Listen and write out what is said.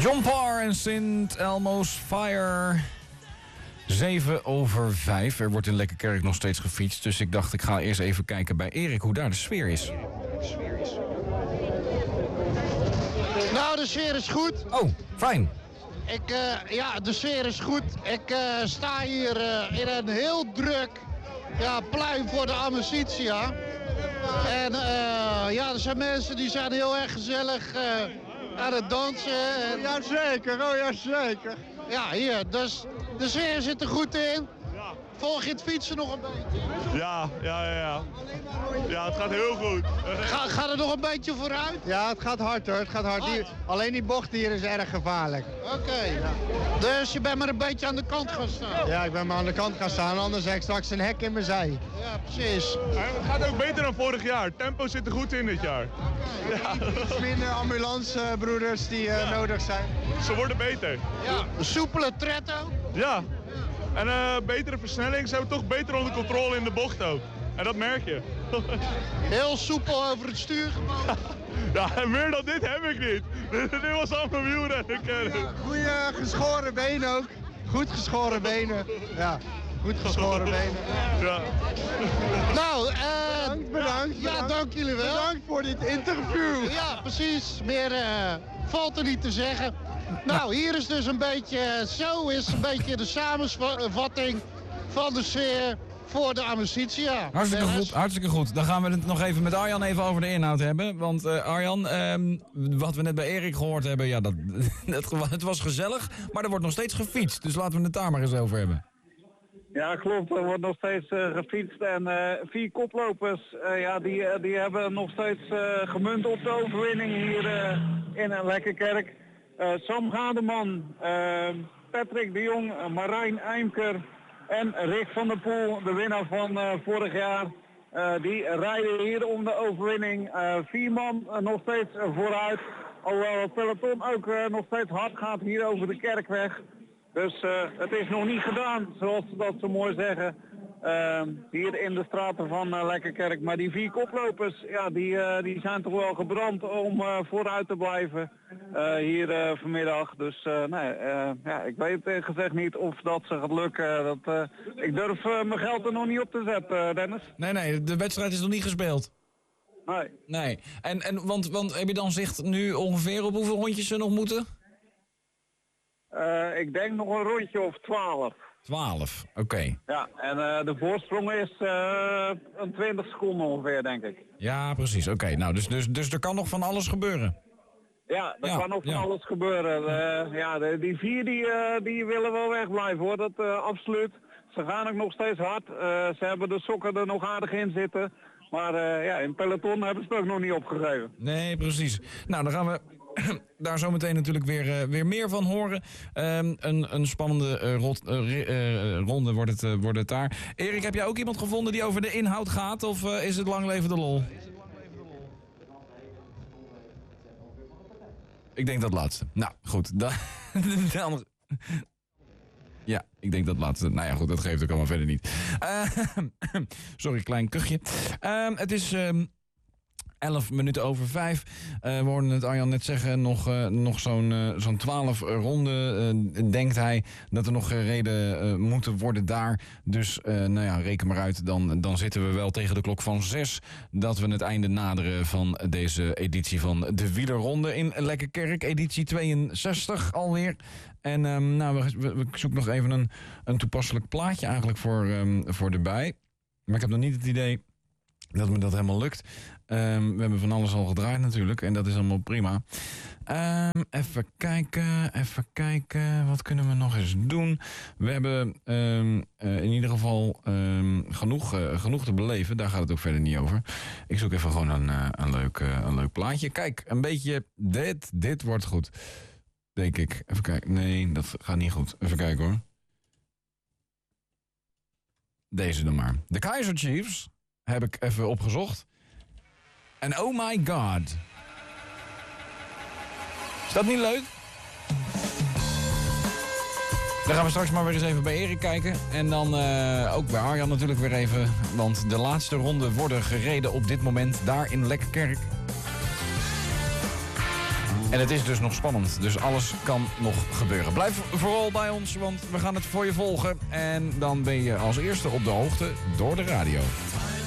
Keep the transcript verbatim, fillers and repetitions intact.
John Parr en Sint Elmo's Fire. zeven over vijf. Er wordt in Lekkerkerk nog steeds gefietst. Dus ik dacht, ik ga eerst even kijken bij Erik hoe daar de sfeer is. Nou, de sfeer is goed. Oh, fijn. Ik, uh, ja, de sfeer is goed. Ik uh, sta hier uh, in een heel druk ja, plein voor de Amicitia. En uh, ja, er zijn mensen die zijn heel erg gezellig uh, aan het dansen. En... Jazeker, oh ja, zeker. Ja, hier, dus de sfeer zit er goed in. Volg je het fietsen nog een beetje? Ja, ja, ja, ja. Ja, het gaat heel goed. Ga, gaat het nog een beetje vooruit? Ja, het gaat hard hoor, het gaat hard. hard. Die, alleen die bocht hier is erg gevaarlijk. Oké, okay. Ja. Dus je bent maar een beetje aan de kant gaan staan? Ja, ik ben maar aan de kant gaan staan, anders heb ik straks een hek in mijn zij. Ja, precies. Ja, het gaat ook beter dan vorig jaar. Tempo zit er goed in dit jaar. Okay. Ja. Iets minder ambulancebroeders die uh, ja. nodig zijn. Ze worden beter. Ja, een soepele tred ook. Ja. En uh, betere versnelling, ze hebben toch beter onder controle in de bocht ook. En dat merk je. Heel soepel over het stuur gemaakt. Ja, en meer dan dit heb ik niet. Dit was allemaal wielrennen. Ja, goede geschoren benen ook. Goed geschoren benen. Ja, goed geschoren benen. Ja. Nou, uh, bedankt, bedankt. Ja, bedankt. dank jullie wel. Bedankt voor dit interview. Ja, precies. Meer uh, valt er niet te zeggen. Nou, hier is dus een beetje, zo is een beetje de samenvatting van de sfeer voor de Amicitia. Hartstikke goed, hartstikke goed. Dan gaan we het nog even met Arjan even over de inhoud hebben. Want uh, Arjan, um, wat we net bij Erik gehoord hebben, ja, dat, het, het was gezellig, maar er wordt nog steeds gefietst. Dus laten we het daar maar eens over hebben. Ja, klopt. Er wordt nog steeds uh, gefietst en uh, vier koplopers, uh, ja, die, uh, die hebben nog steeds uh, gemunt op de overwinning hier uh, in Lekkerkerk. Uh, Sam Gademan, uh, Patrick de Jong, uh, Marijn Eimker en Rick van der Poel, de winnaar van uh, vorig jaar. Uh, die rijden hier om de overwinning. Uh, vier man uh, nog steeds uh, vooruit. Alhoewel het peloton ook uh, nog steeds hard gaat hier over de Kerkweg. Dus uh, het is nog niet gedaan, zoals ze dat zo mooi zeggen. Uh, hier in de straten van uh, Lekkerkerk. Maar die vier koplopers, ja, die, uh, die zijn toch wel gebrand om uh, vooruit te blijven uh, hier uh, vanmiddag. Dus uh, nee, uh, ja, ik weet uh, gezegd niet of dat ze gaat lukken. Dat, uh, ik durf uh, mijn geld er nog niet op te zetten, uh, Dennis. Nee, nee, de wedstrijd is nog niet gespeeld. Nee. Nee, en, en want, want heb je dan zicht nu ongeveer op hoeveel rondjes ze nog moeten? Uh, ik denk nog een rondje of twaalf. twaalf, oké. Okay. Ja, en uh, de voorsprong is uh, een twintig seconden ongeveer, denk ik. Ja, precies. Oké, okay. Nou, dus, dus, dus er kan nog van alles gebeuren. Ja, er ja, kan nog van ja. alles gebeuren. Uh, ja, de, die vier die, uh, die willen wel wegblijven hoor, dat uh, absoluut. Ze gaan ook nog steeds hard. Uh, ze hebben de sokken er nog aardig in zitten. Maar uh, ja, in peloton hebben ze het ook nog niet opgegeven. Nee, precies. Nou, dan gaan we daar zometeen natuurlijk weer, uh, weer meer van horen. Um, een, een spannende uh, rot, uh, uh, ronde wordt het, uh, wordt het daar. Erik, heb jij ook iemand gevonden die over de inhoud gaat? Of uh, is het lang leven de lol? Ik denk dat laatste. Nou, goed. Dan, dan, ja, ik denk dat laatste. Nou ja, goed, dat geeft ook allemaal verder niet. Uh, sorry, klein kuchje. Uh, het is... Um, elf minuten over vijf. Uh, we hoorden het Arjan net zeggen. Nog, uh, nog zo'n uh, zo'n twaalf ronden. Uh, denkt hij dat er nog gereden uh, moeten worden daar. Dus uh, nou ja, reken maar uit. Dan, dan zitten we wel tegen de klok van zes. Dat we het einde naderen van deze editie van de wielerronde in Lekkerkerk. Editie tweeënzestig alweer. En um, nou, we, we, we zoeken nog even een, een toepasselijk plaatje eigenlijk voor, um, voor erbij. Maar ik heb nog niet het idee dat me dat helemaal lukt. Um, we hebben van alles al gedraaid natuurlijk. En dat is allemaal prima. Um, even kijken. Even kijken. Wat kunnen we nog eens doen? We hebben um, uh, in ieder geval um, genoeg, uh, genoeg te beleven. Daar gaat het ook verder niet over. Ik zoek even gewoon een, uh, een, leuk, uh, een leuk plaatje. Kijk, een beetje dit. Dit wordt goed. Denk ik. Even kijken. Nee, dat gaat niet goed. Even kijken hoor. Deze dan maar. De Kaiser Chiefs heb ik even opgezocht. En oh my god. Is dat niet leuk? Dan gaan we straks maar weer eens even bij Erik kijken. En dan uh, ook bij Arjan natuurlijk weer even. Want de laatste ronden worden gereden op dit moment daar in Lekkerkerk. En het is dus nog spannend, dus alles kan nog gebeuren. Blijf vooral bij ons, want we gaan het voor je volgen. En dan ben je als eerste op de hoogte door de radio.